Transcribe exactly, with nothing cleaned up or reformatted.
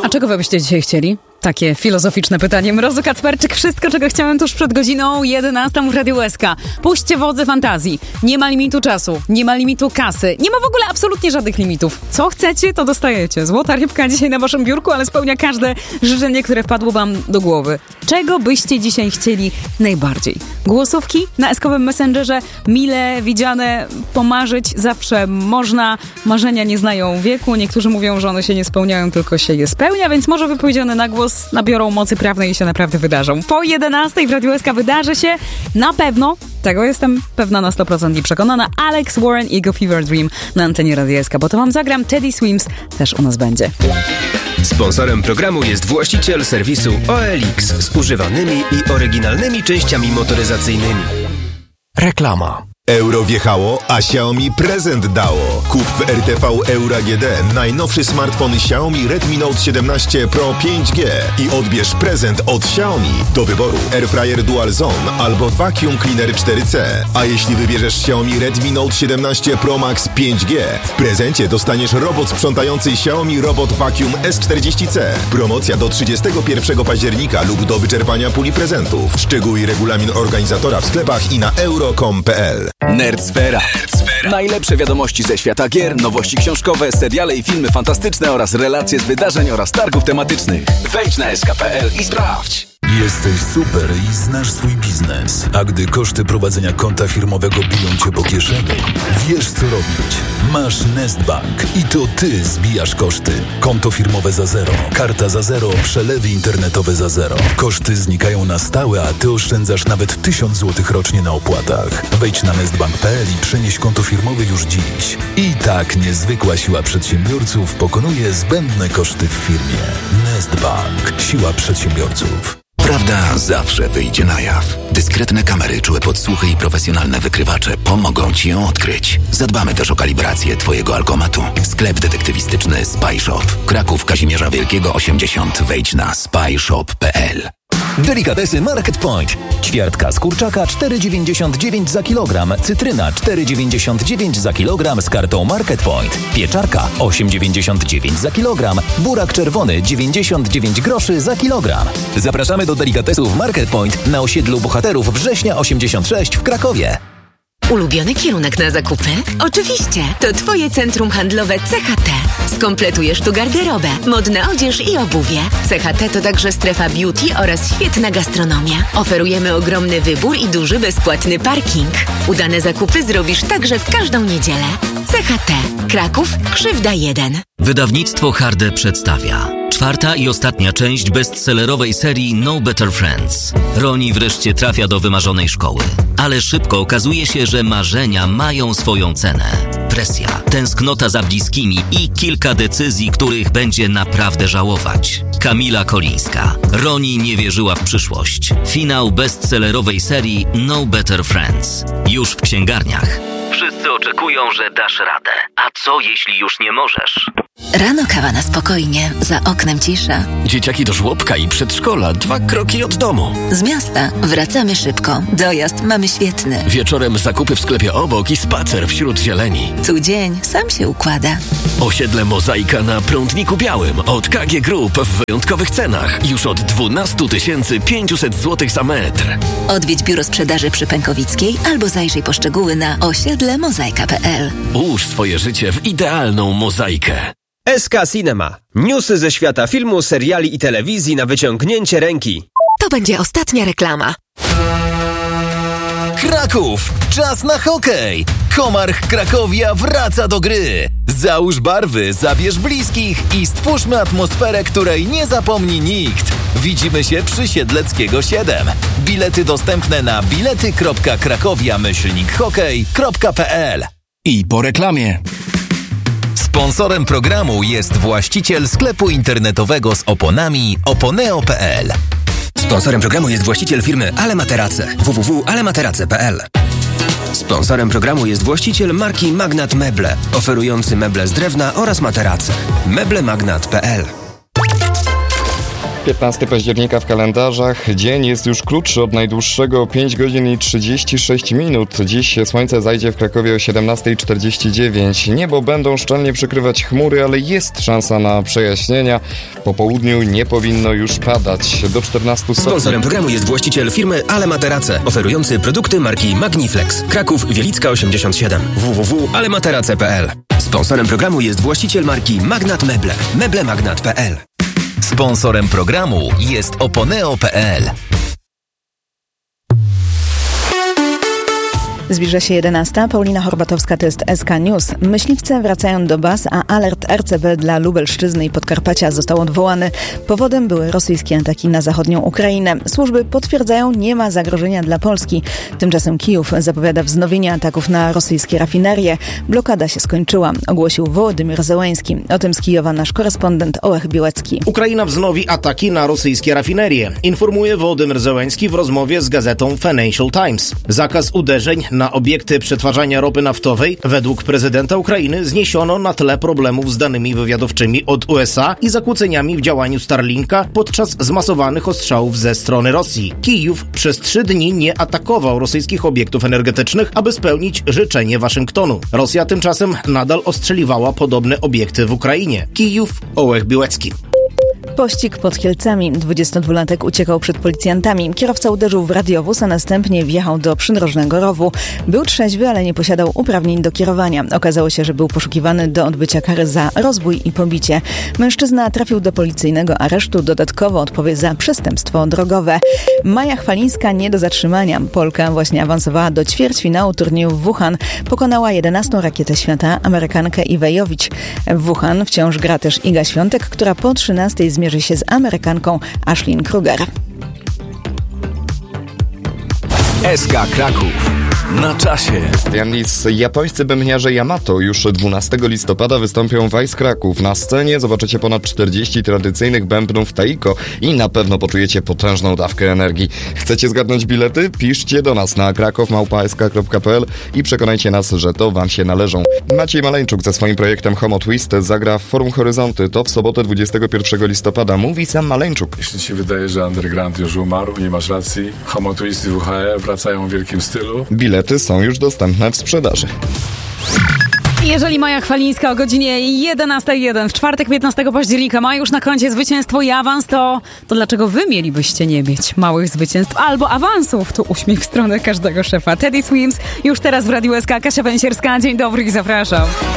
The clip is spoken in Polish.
czego wy byście dzisiaj chcieli? Takie filozoficzne pytanie. Mrozu Kacperczyk, wszystko, czego chciałem tuż przed godziną jedenastą w Radiu S K. Puśćcie wodze fantazji. Nie ma limitu czasu, nie ma limitu kasy, nie ma w ogóle absolutnie żadnych limitów. Co chcecie, to dostajecie. Złota rybka dzisiaj na waszym biurku, ale spełnia każde życzenie, które wpadło wam do głowy. Czego byście dzisiaj chcieli najbardziej? Głosówki na eskowym Messengerze, mile widziane, pomarzyć zawsze można. Marzenia nie znają wieku. Niektórzy mówią, że one się nie spełniają, tylko się je spełnia, więc może wypowiedziane na głos nabiorą mocy prawnej i się naprawdę wydarzą. Po jedenastej w Radiu S K wydarzy się na pewno, tego jestem pewna na sto procent i przekonana, Alex Warren i Go Fever Dream na antenie Radia S K, bo to wam zagram. Teddy Swims też u nas będzie. Sponsorem programu jest właściciel serwisu O L X z używanymi i oryginalnymi częściami motoryzacyjnymi. Reklama. Euro wjechało, a Xiaomi prezent dało. Kup w R T V Euro A G D najnowszy smartfon Xiaomi Redmi Note siedemnaście Pro pięć G i odbierz prezent od Xiaomi. Do wyboru Airfryer Dual Zone albo Vacuum Cleaner cztery C. A jeśli wybierzesz Xiaomi Redmi Note siedemnaście Pro Max pięć G, w prezencie dostaniesz robot sprzątający Xiaomi Robot Vacuum S czterdzieści C. Promocja do trzydziestego pierwszego października lub do wyczerpania puli prezentów. Szczegóły i regulamin organizatora w sklepach i na euro kropka com kropka p l. Nerdsfera. Nerdsfera. Najlepsze wiadomości ze świata gier, nowości książkowe, seriale i filmy fantastyczne oraz relacje z wydarzeń oraz targów tematycznych. Wejdź na s k kropka p l i sprawdź. Jesteś super i znasz swój biznes, a gdy koszty prowadzenia konta firmowego biją cię po kieszeni, wiesz co robić. Masz Nestbank i to ty zbijasz koszty. Konto firmowe za zero, karta za zero, przelewy internetowe za zero. Koszty znikają na stałe, a ty oszczędzasz nawet tysiąc złotych rocznie na opłatach. Wejdź na nestbank kropka p l i przenieś konto firmowe już dziś. I tak niezwykła siła przedsiębiorców pokonuje zbędne koszty w firmie. Nestbank. Siła przedsiębiorców. Prawda zawsze wyjdzie na jaw. Dyskretne kamery, czułe podsłuchy i profesjonalne wykrywacze pomogą ci ją odkryć. Zadbamy też o kalibrację twojego alkomatu. Sklep detektywistyczny Spy Shop. Kraków Kazimierza Wielkiego osiemdziesiąt. Wejdź na spy shop kropka p l. Delikatesy Market Point. Ćwiartka z kurczaka cztery dziewięćdziesiąt dziewięć za kilogram, cytryna cztery dziewięćdziesiąt dziewięć za kilogram z kartą Market Point, pieczarka osiem dziewięćdziesiąt dziewięć za kilogram, burak czerwony dziewięćdziesiąt dziewięć groszy za kilogram. Zapraszamy do delikatesów Market Point na osiedlu Bohaterów Września osiemdziesiąt sześć w Krakowie. Ulubiony kierunek na zakupy? Oczywiście, to Twoje centrum handlowe C H T. Skompletujesz tu garderobę, modna odzież i obuwie. C H T to także strefa beauty oraz świetna gastronomia. Oferujemy ogromny wybór i duży bezpłatny parking. Udane zakupy zrobisz także w każdą niedzielę. C H T. Kraków, Krzywda jeden. Wydawnictwo Harde przedstawia czwarta i ostatnia część bestsellerowej serii No Better Friends. Roni wreszcie trafia do wymarzonej szkoły. Ale szybko okazuje się, że marzenia mają swoją cenę. Presja, tęsknota za bliskimi i kilka decyzji, których będzie naprawdę żałować. Kamila Kolińska. Roni nie wierzyła w przyszłość. Finał bestsellerowej serii No Better Friends. Już w księgarniach. Wszyscy oczekują, że dasz radę. A co jeśli już nie możesz? Rano kawa na spokojnie, za oknem cisza. Dzieciaki do żłobka i przedszkola, dwa kroki od domu. Z miasta wracamy szybko, dojazd mamy świetny. Wieczorem zakupy w sklepie obok i spacer wśród zieleni. Tu dzień sam się układa. Osiedle Mozaika na Prądniku Białym od K G Group w wyjątkowych cenach. Już od dwanaście tysięcy pięćset złotych za metr. Odwiedź biuro sprzedaży przy Pękowickiej albo zajrzyj po szczegóły na osiedle mozaika kropka p l. Ułóż swoje życie w idealną mozaikę. S K Cinema. Newsy ze świata filmu, seriali i telewizji na wyciągnięcie ręki. To będzie ostatnia reklama. Kraków! Czas na hokej! Komarch Krakowia wraca do gry! Załóż barwy, zabierz bliskich i stwórzmy atmosferę, której nie zapomni nikt. Widzimy się przy Siedleckiego siedem. Bilety dostępne na bilety kropka krakowia myślnik hokej kropka p l. I po reklamie. Sponsorem programu jest właściciel sklepu internetowego z oponami oponeo kropka p l. Sponsorem programu jest właściciel firmy Ale Materace w w w kropka ale materace kropka p l. Sponsorem programu jest właściciel marki Magnat Meble, oferujący meble z drewna oraz materace. meblemagnat kropka p l. piętnastego października w kalendarzach. Dzień jest już krótszy od najdłuższego, pięć godzin i trzydzieści sześć minut. Dziś słońce zajdzie w Krakowie o siedemnasta czterdzieści dziewięć. Niebo będą szczelnie przykrywać chmury, ale jest szansa na przejaśnienia. Po południu nie powinno już padać. Do czternastu stopni. Sponsorem programu jest właściciel firmy Ale Materace, oferujący produkty marki Magniflex. Kraków, Wielicka osiemdziesiąt siedem. w w w kropka ale materace kropka p l. Sponsorem programu jest właściciel marki Magnat Meble. meblemagnat kropka p l. Sponsorem programu jest oponeo kropka p l. Zbliża się jedenasta. Paulina Horbatowska, to jest S K News. Myśliwce wracają do baz, a alert R C B dla Lubelszczyzny i Podkarpacia został odwołany. Powodem były rosyjskie ataki na zachodnią Ukrainę. Służby potwierdzają, nie ma zagrożenia dla Polski. Tymczasem Kijów zapowiada wznowienie ataków na rosyjskie rafinerie. Blokada się skończyła, ogłosił Wołodymyr Zełenski. O tym z Kijowa nasz korespondent Ołech Biłecki. Ukraina wznowi ataki na rosyjskie rafinerie, informuje Wołodymyr Zełenski w rozmowie z gazetą Financial Times. Zakaz uderzeń na obiekty przetwarzania ropy naftowej według prezydenta Ukrainy zniesiono na tle problemów z danymi wywiadowczymi od U S A i zakłóceniami w działaniu Starlinka podczas zmasowanych ostrzałów ze strony Rosji. Kijów przez trzy dni nie atakował rosyjskich obiektów energetycznych, aby spełnić życzenie Waszyngtonu. Rosja tymczasem nadal ostrzeliwała podobne obiekty w Ukrainie. Kijów, Ołech Biłecki. Pościg pod Kielcami. dwudziestodwulatek uciekał przed policjantami. Kierowca uderzył w radiowóz, a następnie wjechał do przydrożnego rowu. Był trzeźwy, ale nie posiadał uprawnień do kierowania. Okazało się, że był poszukiwany do odbycia kary za rozbój i pobicie. Mężczyzna trafił do policyjnego aresztu. Dodatkowo odpowie za przestępstwo drogowe. Maja Chwalińska nie do zatrzymania. Polka właśnie awansowała do ćwierćfinału turnieju w Wuhan. Pokonała jedenastą rakietę świata, Amerykankę Iwę Jowicz. W Wuhan wciąż gra też Iga Świątek, która po trzynastej zmierzy się z Amerykanką Ashlyn Kruger. S K Kraków. Na czasie. Stianlis, japońscy bębniarze Yamato już dwunastego listopada wystąpią w Ice Kraków. Na scenie zobaczycie ponad czterdzieści tradycyjnych bębnów taiko i na pewno poczujecie potężną dawkę energii. Chcecie zgadnąć bilety? Piszcie do nas na kraków małpa s k kropka p l i przekonajcie nas, że to wam się należą. Maciej Maleńczuk ze swoim projektem Homo Twist zagra w Forum Horyzonty. To w sobotę dwudziestego pierwszego listopada. Mówi sam Maleńczuk. Jeśli ci wydaje, że underground już umarł, nie masz racji. Homo Twist i W H E wracają w wielkim stylu. Bilety są już dostępne w sprzedaży. Jeżeli Maja Chwalińska o godzinie jedenasta jeden w czwartek piętnastego października ma już na koncie zwycięstwo i awans, to, to dlaczego wy mielibyście nie mieć małych zwycięstw albo awansów? Tu uśmiech w stronę każdego szefa. Teddy Swims już teraz w Radiu S K. Kasia Węsierska, dzień dobry i zapraszam.